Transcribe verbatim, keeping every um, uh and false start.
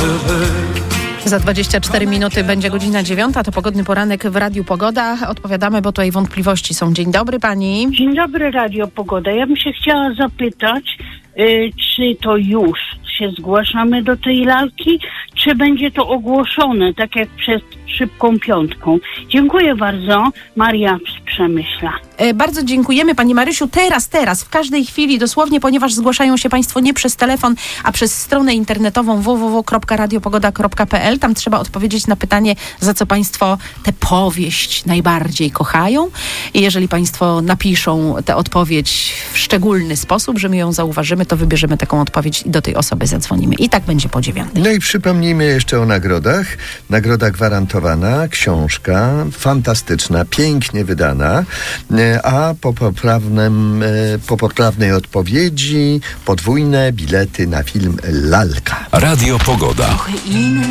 Za dwadzieścia cztery minuty będzie godzina dziewiąta, to pogodny poranek w Radiu Pogoda. Odpowiadamy, bo tutaj wątpliwości są. Dzień dobry pani. Dzień dobry, Radio Pogoda. Ja bym się chciała zapytać, y, czy to już się zgłaszamy do tej lalki, czy będzie to ogłoszone, tak jak przez Szybką Piątką. Dziękuję bardzo. Maria z Przemyśla. E, bardzo dziękujemy pani Marysiu. Teraz, teraz, w każdej chwili, dosłownie, ponieważ zgłaszają się państwo nie przez telefon, a przez stronę internetową w w w kropka radiopogoda kropka p l. Tam trzeba odpowiedzieć na pytanie, za co państwo tę powieść najbardziej kochają. I jeżeli państwo napiszą tę odpowiedź w szczególny sposób, że my ją zauważymy, to wybierzemy taką odpowiedź i do tej osoby zadzwonimy. I tak będzie po dziewiątej. No i przypomnijmy jeszcze o nagrodach. Nagroda gwarantowana, książka fantastyczna, pięknie wydana, a po poprawnym, po poprawnej odpowiedzi podwójne bilety na film Lalka. Radio Pogoda.